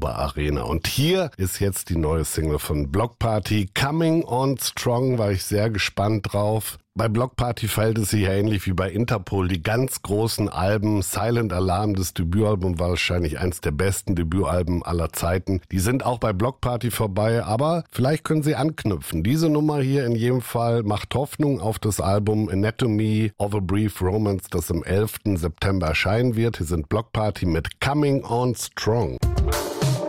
Oberarena. Und hier ist jetzt die neue Single von Bloc Party, Coming On Strong, war ich sehr gespannt drauf. Bei Bloc Party verhält es sich ja ähnlich wie bei Interpol. Die ganz großen Alben, Silent Alarm, das Debütalbum war wahrscheinlich eins der besten Debütalben aller Zeiten. Die sind auch bei Bloc Party vorbei, aber vielleicht können sie anknüpfen. Diese Nummer hier in jedem Fall macht Hoffnung auf das Album Anatomy of a Brief Romance, das am 11. September erscheinen wird. Hier sind Bloc Party mit Coming On Strong.